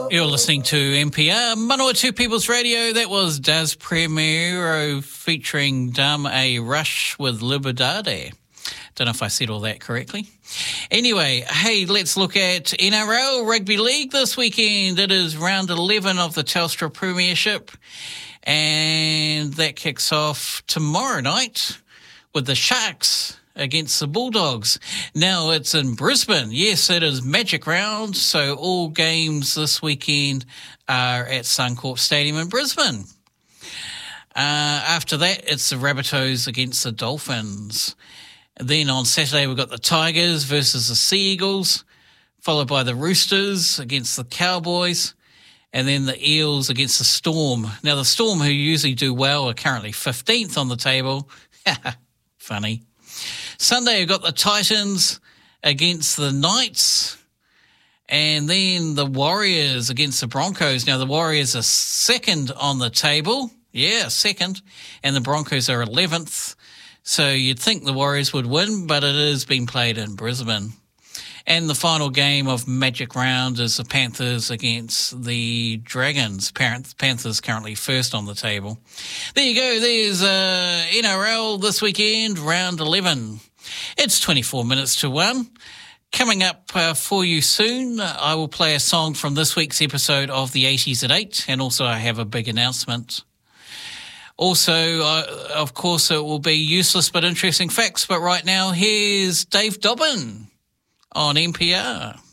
You're listening to NPR, Manawatu People's Radio. That was Das Primero featuring Dame A Rush with Liberdade. Don't know if I said all that correctly. Anyway, hey, let's look at NRL Rugby League this weekend. It is round 11 of the Telstra Premiership, and that kicks off tomorrow night with the Sharks against the Bulldogs. Now it's in Brisbane. Yes, it is Magic Round, so all games this weekend are at Suncorp Stadium in Brisbane. After that, it's the Rabbitohs against the Dolphins. Then on Saturday, we've got the Tigers versus the Sea Eagles, followed by the Roosters against the Cowboys, and then the Eels against the Storm. Now, the Storm, who usually do well, are currently 15th on the table. Funny. Sunday, we've got the Titans against the Knights, and then the Warriors against the Broncos. Now, the Warriors are second on the table. Yeah, second. And the Broncos are 11th. So you'd think the Warriors would win, but it has been played in Brisbane. And the final game of Magic Round is the Panthers against the Dragons. Panthers currently first on the table. There you go. There's NRL this weekend, round 11. It's 24 minutes to 1. Coming up for you soon, I will play a song from this week's episode of the 80s at 8, and also I have a big announcement. Also, of course, it will be useless but interesting facts, but right now, here's Dave Dobbin on NPR.